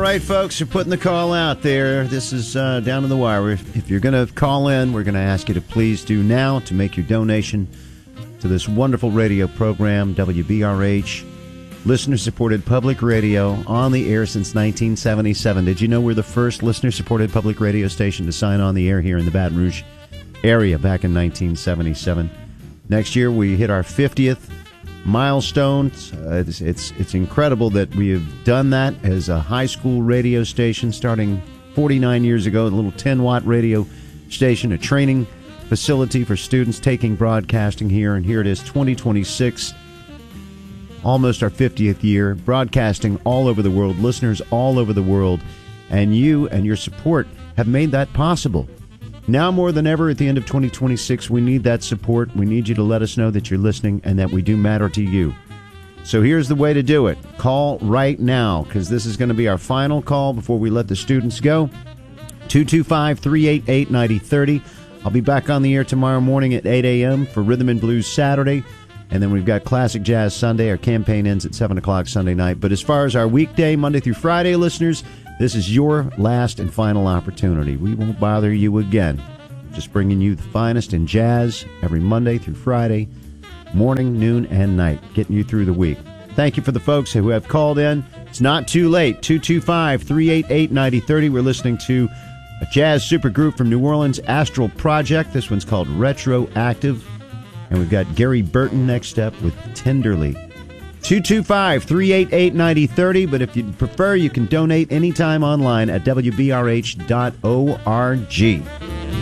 right, folks, we're putting the call out there. This is down to the wire. If you're going to call in, we're going to ask you to please do now to make your donation to this wonderful radio program, WBRH, listener-supported public radio, on the air since 1977. Did you know we're the first listener-supported public radio station to sign on the air here in the Baton Rouge area back in 1977? Next year, we hit our 50th milestone. It's incredible that we have done that as a high school radio station starting 49 years ago, a little 10-watt radio station, a training facility for students taking broadcasting here, and here it is, 2026, almost our 50th year, broadcasting all over the world, listeners all over the world, and you and your support have made that possible. Now more than ever at the end of 2026, we need that support. We need you to let us know that you're listening and that we do matter to you. So here's the way to do it. Call right now, because this is going to be our final call before we let the students go. 225-388-9030. I'll be back on the air tomorrow morning at 8 a.m. for Rhythm and Blues Saturday. And then we've got Classic Jazz Sunday. Our campaign ends at 7 o'clock Sunday night. But as far as our weekday, Monday through Friday listeners, this is your last and final opportunity. We won't bother you again. Just bringing you the finest in jazz every Monday through Friday, morning, noon, and night, getting you through the week. Thank you for the folks who have called in. It's not too late. 225-388-9030. We're listening to a jazz supergroup from New Orleans, Astral Project. This one's called Retroactive. And we've got Gary Burton next up with Tenderly. 225-388-9030, but if you'd prefer, you can donate anytime online at WBRH.org.